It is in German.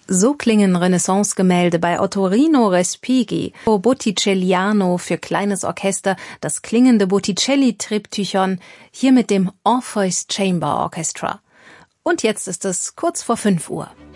So klingen Renaissance-Gemälde bei Ottorino Respighi, Botticelliano für kleines Orchester, das klingende Botticelli-Triptychon, hier mit dem Orpheus Chamber Orchestra. Und jetzt ist es kurz vor 5 Uhr.